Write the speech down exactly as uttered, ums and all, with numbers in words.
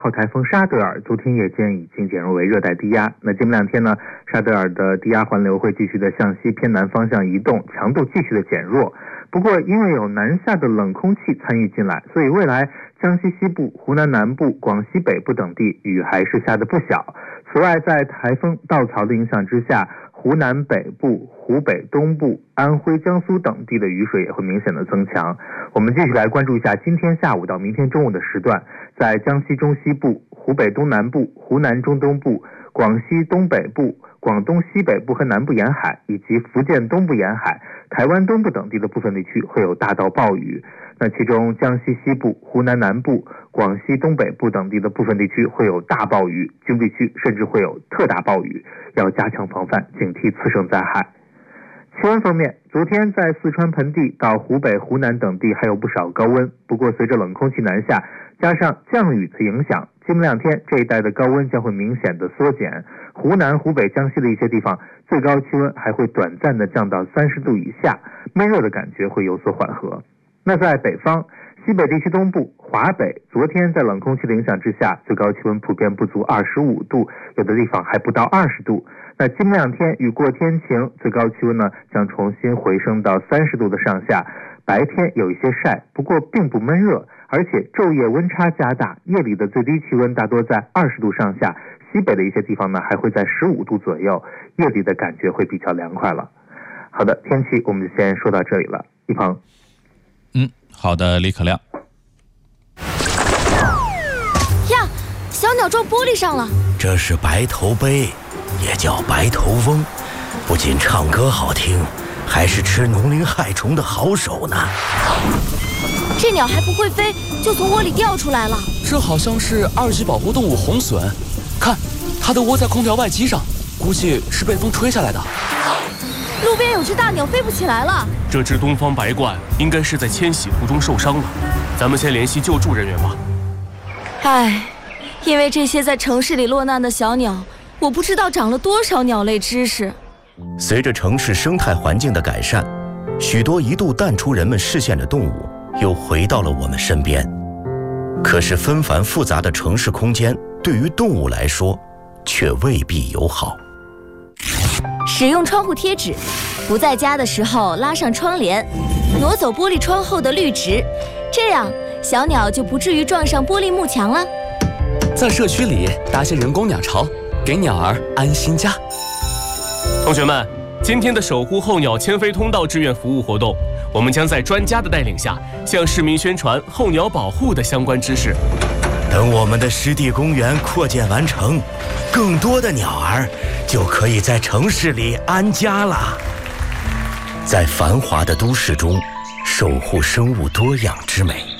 号台风沙德尔昨天夜间已经减弱为热带低压，那近两天呢，沙德尔的低压环流会继续的向西偏南方向移动，强度继续的减弱。不过因为有南下的冷空气参与进来，所以未来江西西部、湖南南部、广西北部等地雨还是下的不小。此外，在台风稻草的影响之下，湖南北部、湖北东部、安徽、江苏等地的雨水也会明显的增强。我们继续来关注一下今天下午到明天中午的时段，在江西中西部、湖北东南部、湖南中东部、广西东北部、广东西北部和南部沿海，以及福建东部沿海、台湾东部等地的部分地区会有大到暴雨。那其中江西西部、湖南南部、广西东北部等地的部分地区会有大暴雨，局部地区甚至会有特大暴雨，要加强防范，警惕次生灾害。气温方面，昨天在四川盆地到湖北、湖南等地还有不少高温，不过随着冷空气南下，加上降雨的影响，近两天这一带的高温将会明显的缩减。湖南、湖北、江西的一些地方最高气温还会短暂的降到三十度以下，闷热的感觉会有所缓和。那在北方，西北地区东部、华北，昨天在冷空气的影响之下，最高气温普遍不足二十五度，有的地方还不到二十度。那近两天雨过天晴，最高气温呢将重新回升到三十度的上下，白天有一些晒，不过并不闷热，而且昼夜温差加大，夜里的最低气温大多在二十度上下，西北的一些地方呢还会在十五度左右，夜里的感觉会比较凉快了。好的，天气我们就先说到这里了。一鹏。 嗯，好的，李可亮。 呀，小鸟撞玻璃上了。 这是白头鹎，也叫白头翁，不仅唱歌好听，还是吃农林害虫的好手呢。 这鸟还不会飞，就从窝里掉出来了。 这好像是二级保护动物红隼，看，它的窝在空调外机上，估计是被风吹下来的。 路边有只大鸟飞不起来了。 这只东方白鹳应该是在迁徙途中受伤了，咱们先联系救助人员吧。 唉，因为这些在城市里落难的小鸟，我不知道长了多少鸟类知识。 随着城市生态环境的改善，许多一度淡出人们视线的动物又回到了我们身边。可是纷繁复杂的城市空间对于动物来说却未必友好。 使用窗户贴纸，不在家的时候拉上窗帘，挪走玻璃窗后的绿植，这样小鸟就不至于撞上玻璃幕墙了。 在社区里搭些人工鸟巢，给鸟儿安心家。 同学们，今天的守护候鸟迁飞通道志愿服务活动，我们将在专家的带领下，向市民宣传候鸟保护的相关知识。 等我们的湿地公园扩建完成，更多的鸟儿就可以在城市里安家了。在繁华的都市中，守护生物多样之美。